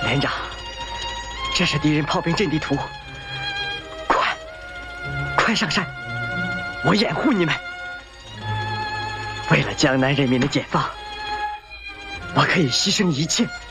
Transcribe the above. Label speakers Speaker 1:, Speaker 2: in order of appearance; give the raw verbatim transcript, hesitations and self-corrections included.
Speaker 1: 连长，这是敌人炮兵阵地图，快，快上山，我掩护你们。为了江南人民的解放，我可以牺牲一切。